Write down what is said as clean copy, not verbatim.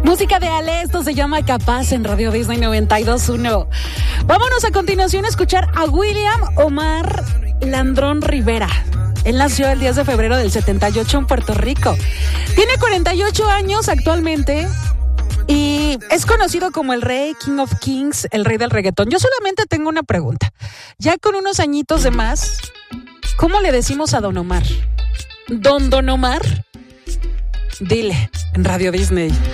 Música de Ale, esto se llama Capaz en Radio Disney 92.1. Vámonos a continuación a escuchar a William Omar Landrón Rivera. Él nació el 10 de febrero del 78 en Puerto Rico. Tiene 48 años actualmente y es conocido como el rey, King of Kings, el rey del reggaetón. Yo solamente tengo una pregunta. Ya con unos añitos de más, ¿cómo le decimos a Don Omar? ¿Don Omar? Dile, en Radio Disney.